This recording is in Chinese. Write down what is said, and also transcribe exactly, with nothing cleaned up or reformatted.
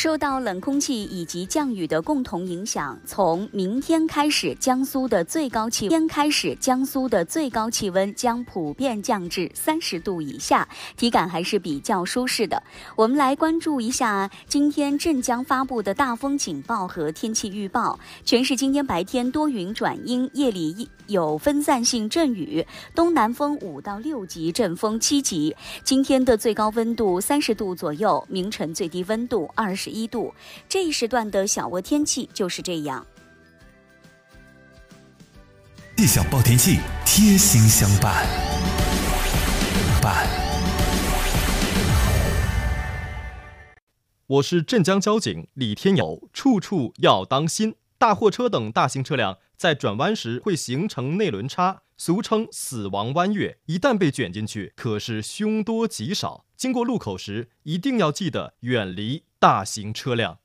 受到冷空气以及降雨的共同影响，从明天开始，江苏的最高气天开始，江苏的最高气温将普遍降至三十度以下，体感还是比较舒适的。我们来关注一下今天镇江发布的大风警报和天气预报。全市今天白天多云转阴，夜里有分散性阵雨，东南风五到六级，阵风七级。今天的最高温度三十度左右，明晨最低温度二十一度。这一时段的小窝天气就是这样。 气象报天气，贴心相伴。伴。 我是镇江交警李天友，处处要当心。大货车等大型车辆在转弯时会形成内轮差，俗称死亡弯月，一旦被卷进去，可是凶多吉少。经过路口时，一定要记得远离大型车辆。